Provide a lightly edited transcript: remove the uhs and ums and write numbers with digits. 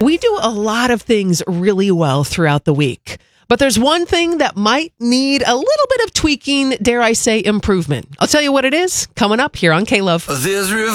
We do a lot of things really well throughout the week, but there's one thing that might need a little bit of tweaking, dare I say, improvement. I'll tell you what it is coming up here on K-Love.